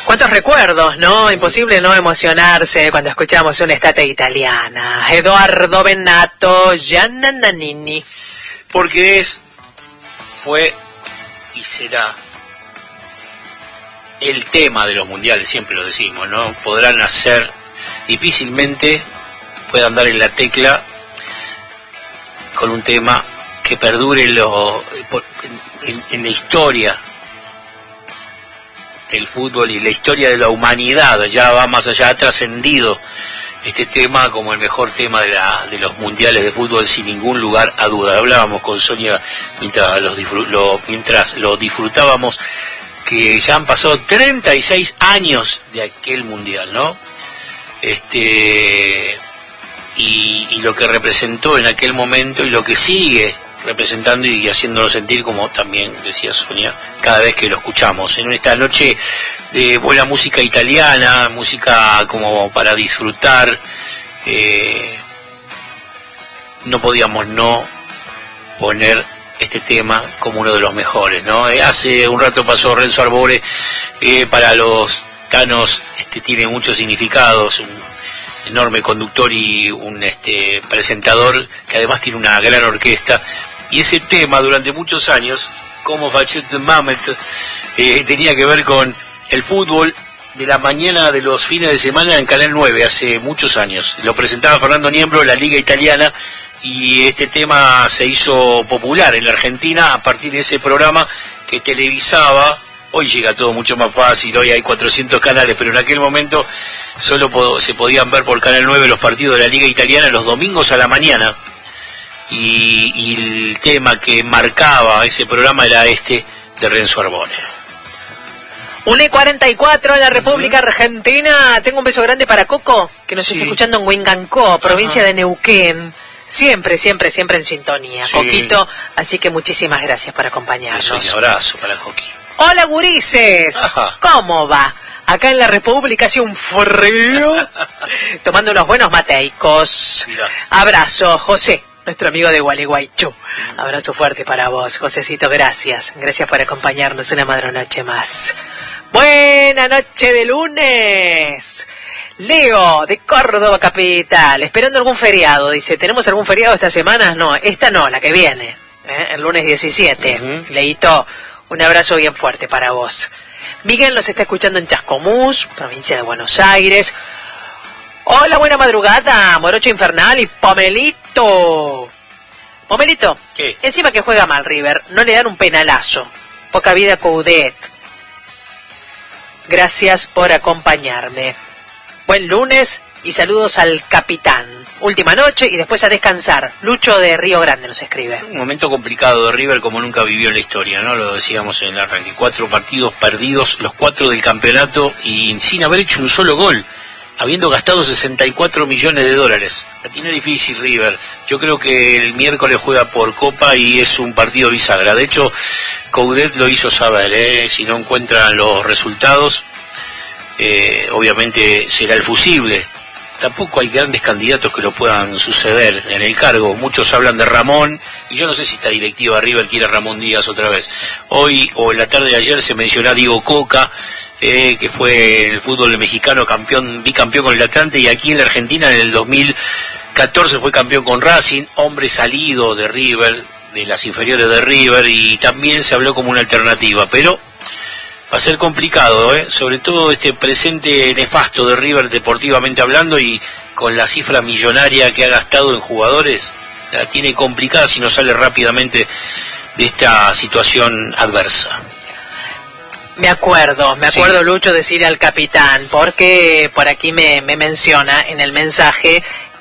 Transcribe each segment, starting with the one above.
Cuántos recuerdos, ¿no? Imposible no emocionarse cuando escuchamos una estate italiana. Edoardo Bennato, Gianna Nannini. Porque fue y será el tema de los mundiales, siempre lo decimos, ¿no? Podrán hacer, difícilmente puedan dar en la tecla con un tema que perdure en la historia del fútbol y la historia de la humanidad. Ya va más allá, ha trascendido este tema como el mejor tema de los mundiales de fútbol, sin ningún lugar a duda. Hablábamos con Sonia mientras lo disfrutábamos, que ya han pasado 36 años de aquel mundial, ¿no? Y lo que representó en aquel momento y lo que sigue representando y haciéndonos sentir, como también decía Sonia, cada vez que lo escuchamos. En esta noche de buena música italiana, música como para disfrutar, no podíamos no poner este tema como uno de los mejores, ¿no? Hace un rato pasó Renzo Arbore, para los tanos tiene muchos significados, un enorme conductor y un presentador que además tiene una gran orquesta, y ese tema durante muchos años, como Facette Mamet, tenía que ver con el fútbol de la mañana de los fines de semana en Canal 9, hace muchos años. Lo presentaba Fernando Niembro, la Liga Italiana, y este tema se hizo popular en la Argentina a partir de ese programa que televisaba. Hoy llega todo mucho más fácil, hoy hay 400 canales, pero en aquel momento solo se podían ver por Canal 9 los partidos de la Liga Italiana los domingos a la mañana, y el tema que marcaba ese programa era de Renzo Arbore. 1:44 en la República Argentina. Tengo un beso grande para Coco, que nos está escuchando en Huingancó, provincia de Neuquén. Siempre en sintonía, sí. Coquito, así que muchísimas gracias por acompañarnos. Un abrazo para Coqui. Hola, gurises. Ajá. ¿Cómo va? Acá en la República hace un frío, tomando unos buenos mateicos. Mira. Abrazo, José, nuestro amigo de Gualeguaychú. Abrazo fuerte para vos, Josecito, gracias por acompañarnos una madronoche más. Buena noche de lunes. Leo, de Córdoba capital, esperando algún feriado, dice. ¿Tenemos algún feriado esta semana? No, esta no, la que viene, el lunes 17. Leito, un abrazo bien fuerte para vos. Miguel nos está escuchando en Chascomús, provincia de Buenos Aires. Hola, buena madrugada, Morocho Infernal y Pomelito. Pomelito, ¿qué? Encima que juega mal River, no le dan un penalazo. Poca vida Coudet. Gracias por acompañarme. Buen lunes y saludos al capitán. Última noche y después a descansar. Lucho de Río Grande nos escribe. Un momento complicado de River como nunca vivió en la historia, ¿no? Lo decíamos en el arranque. 4 partidos perdidos, los 4 del campeonato, y sin haber hecho un solo gol, habiendo gastado $64 millones. La tiene difícil River. Yo creo que el miércoles juega por Copa y es un partido bisagra. De hecho, Coudet lo hizo saber, si no encuentran los resultados, obviamente será el fusible. Tampoco hay grandes candidatos que lo puedan suceder en el cargo. Muchos hablan de Ramón, y yo no sé si esta directiva River quiere a Ramón Díaz otra vez. Hoy o en la tarde de ayer se mencionó a Diego Coca, que fue en el fútbol mexicano bicampeón con el Atlante, y aquí en la Argentina en el 2014 fue campeón con Racing, hombre salido de River, de las inferiores de River, y también se habló como una alternativa, pero va a ser complicado, sobre todo este presente nefasto de River deportivamente hablando, y con la cifra millonaria que ha gastado en jugadores, la tiene complicada si no sale rápidamente de esta situación adversa. Me acuerdo, Lucho, decir al capitán, porque por aquí me menciona en el mensaje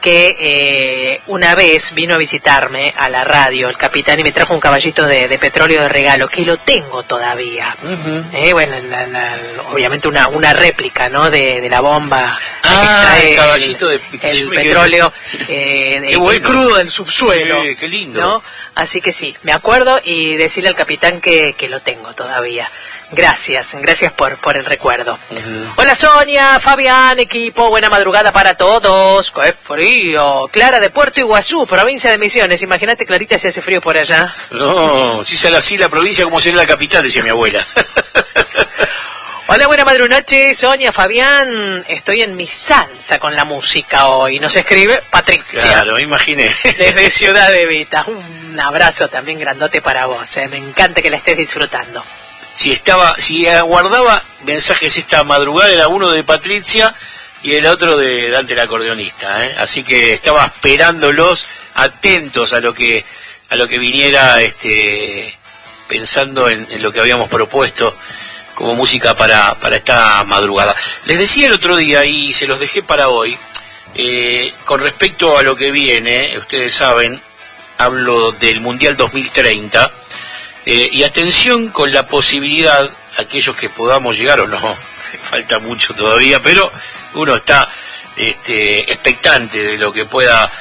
que una vez vino a visitarme a la radio el capitán y me trajo un caballito de petróleo de regalo, que lo tengo todavía. Bueno, obviamente una réplica, ¿no? de la bomba que extrae el caballito de el petróleo crudo del subsuelo. Sí, qué lindo. ¿No? Así que sí, me acuerdo, y decirle al capitán que lo tengo todavía. Gracias por el recuerdo. Hola Sonia, Fabián, equipo, buena madrugada para todos. ¡Qué frío! Clara de Puerto Iguazú, provincia de Misiones. Imagínate, Clarita, si hace frío por allá. No, si sale así la provincia como sería la capital, decía mi abuela. Hola, buena madrunoche, Sonia, Fabián. Estoy en mi salsa con la música hoy. Nos escribe Patricia. Claro, me imaginé. Desde Ciudad de Vita. Un abrazo también grandote para vos. Me encanta que la estés disfrutando. Si aguardaba mensajes esta madrugada, era uno de Patricia y el otro de Dante el acordeonista, así que estaba esperándolos, atentos a lo que viniera, pensando en lo que habíamos propuesto como música para esta madrugada. Les decía el otro día, y se los dejé para hoy, con respecto a lo que viene, ustedes saben, hablo del Mundial 2030, y atención con la posibilidad, aquellos que podamos llegar o no, falta mucho todavía, pero uno está expectante de lo que pueda